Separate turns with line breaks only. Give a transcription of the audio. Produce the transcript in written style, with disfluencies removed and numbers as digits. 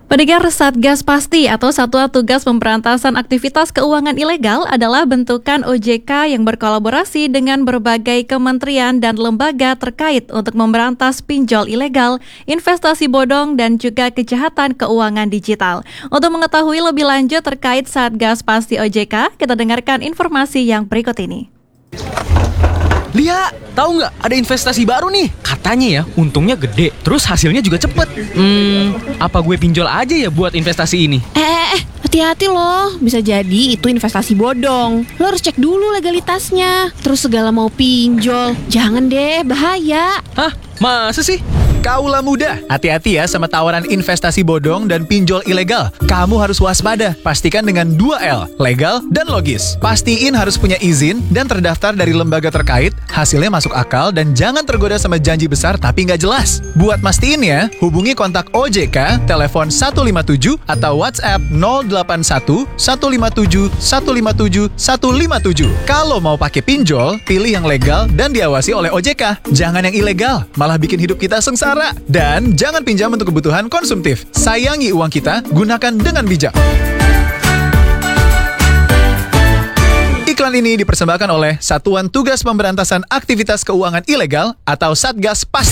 Pendengar, Satgas Pasti atau Satuan Tugas Pemberantasan Aktivitas Keuangan Ilegal adalah bentukan OJK yang berkolaborasi dengan berbagai kementerian dan lembaga terkait untuk memberantas pinjol ilegal, investasi bodong, dan juga kejahatan keuangan digital. Untuk mengetahui lebih lanjut terkait Satgas Pasti OJK, kita dengarkan informasi yang berikut ini.
Lia, tahu nggak ada investasi baru nih? Katanya ya, untungnya gede, terus hasilnya juga cepet. Apa gue pinjol aja ya buat investasi ini?
Hati-hati loh, bisa jadi itu investasi bodong. Lo harus cek dulu legalitasnya. Terus segala mau pinjol, jangan deh, bahaya.
Hah? Masa sih?
Kaulah muda, hati-hati ya sama tawaran investasi bodong dan pinjol ilegal. Kamu harus waspada, pastikan dengan 2L, legal dan logis. Pastiin harus punya izin dan terdaftar dari lembaga terkait, hasilnya masuk akal dan jangan tergoda sama janji besar tapi nggak jelas. Buat mastiin ya, hubungi kontak OJK, telepon 157 atau WhatsApp 081 157 157 157. Kalau mau pakai pinjol, pilih yang legal dan diawasi oleh OJK. Jangan yang ilegal, malah bikin hidup kita sengsara. Dan jangan pinjam untuk kebutuhan konsumtif. Sayangi uang kita, gunakan dengan bijak. Iklan ini dipersembahkan oleh Satuan Tugas Pemberantasan Aktivitas Keuangan Ilegal atau Satgas Pasti.